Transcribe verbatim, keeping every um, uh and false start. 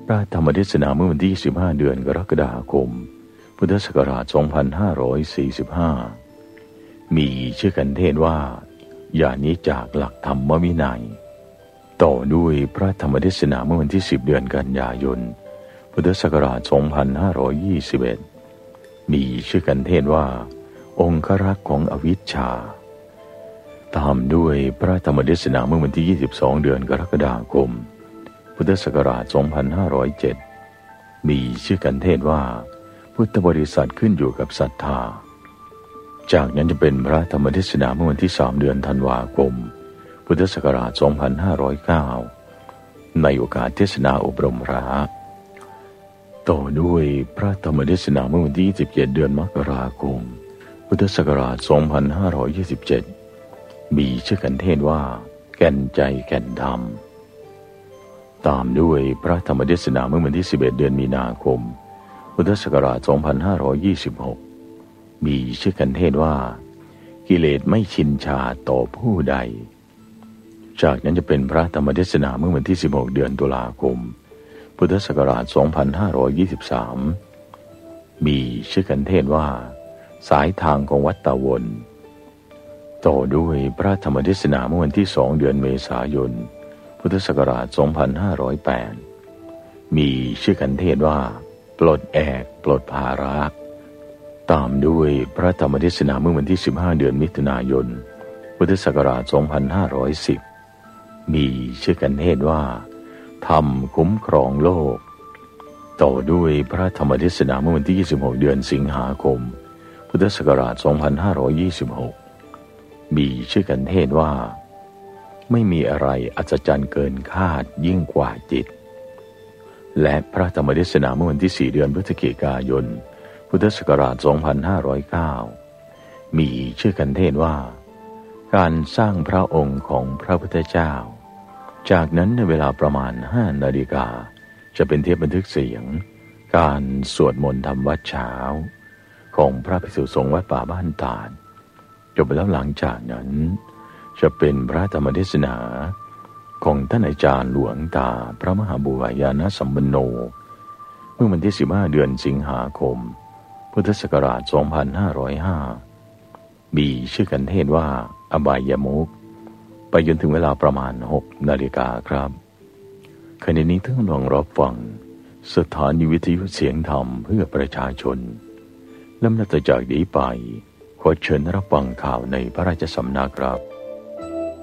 ระธรรมเทศนาเมื่อวันที่สิบห้าเดือนกรกฎาคมพุทธศักราชสองพันห้าร้อยสี่สิบห้ามีชื่อกันเทศว่าอย่าหนีจากหลักธรรมวินัยต่อด้วยพระธรรมเทศนาเมื่อวันที่สิบเดือนกันยายนพุทธศักราชสองพันห้าร้อยยี่สิบเอ็ดมีชื่อกันเทศว่าองค์รักษ์ของอวิชชาตามด้วยพระธรรมเทศนาเมื่อวันที่ยี่สิบสองเดือนกรกฎาคมพุทธศักราชสองพันห้าร้อยเจ็ดมีชื่อกันเทศว่าพุทธบริษัทขึ้นอยู่กับศรัทธาจากนั้นจะเป็นพระธรรมเทศนาเมื่อวันที่สามเดือนธันวาคมพุทธศักราชสองพันห้าร้อยเก้าในโอกาสเทศนาอบรมพระต่อด้วยพระธรรมเทศนาเมื่อวันที่ยี่สิบเจ็ดเดือนมกราคมพุทธศักราชสองพันห้าร้อยยี่สิบเจ็ดมีชื่อกันเทศว่าแก่นใจแก่นธรรมตามด้วยพระธรรมเทศนาเมื่อวันที่สิบเอ็ดเดือนมีนาคมพุทธศักราชสองพันห้าร้อยยี่สิบหกมีชื่อกันเทศว่ากิเลสไม่ชินชาต่อผู้ใดจากนั้นจะเป็นพระธรรมเทศนาเมื่อวันที่สิบหกเดือนตุลาคมพุทธศักราชสองพันห้าร้อยยี่สิบสามมีชื่อกันเทศว่าสายทางของวัฏฏวนต่อด้วยพระธรรมเทศนาเมื่อวันที่สองเดือนเมษายนพุทธศักราชสองพันห้าร้อยแปดมีชื่อกันเทศว่าปลดแอกปลดภาระตามด้วยพระธรรมเทศนาเมื่อวันที่สิบห้าเดือนมิถุนายนพุทธศักราชสองพันห้าร้อยสิบมีชื่อกันเทศว่าธรรมคุ้มครองโลกต่อด้วยพระธรรมเทศนาเมื่อวันที่ยี่สิบหกเดือนสิงหาคมพุทธศักราชสองพันห้าร้อยยี่สิบหกมีชื่อกันเทศว่าไม่มีอะไรอัศจรรย์เกินคาดยิ่งกว่าจิตและพระธรรมเทศนาเมื่อวันที่สี่เดือนพฤศจิกายนพุทธศักราชสองพันห้าร้อยเก้ามีชื่อกันเทศว่าการสร้างพระองค์ของพระพุทธเจ้าจากนั้นในเวลาประมาณห้านาฬิกาจะเป็นเทปบันทึกเสียงการสวดมนต์ทำวัดเช้าของพระภิกษุสงฆ์วัดป่าบ้านตาดจบไปแล้วหลังจากนั้นจะเป็นพระธรรมเทศนาของท่านอาจารย์หลวงตาพระมหาบุญญาณสัมปันโนเมื่อวันที่สิบห้าเดือนสิงหาคมพุทธศักราชสองพันห้าร้อยห้ามีชื่อกันเทศว่าอบายมุขไปจนถึงเวลาประมาณหกนาฬิกาครับขณะนี้ท่านกำลังรับฟังสถานีวิทยุเสียงธรรมเพื่อประชาชนลำดับต่อจากนี้ไปขอเชิญรับฟังข่าวในพระราชสำนักครับ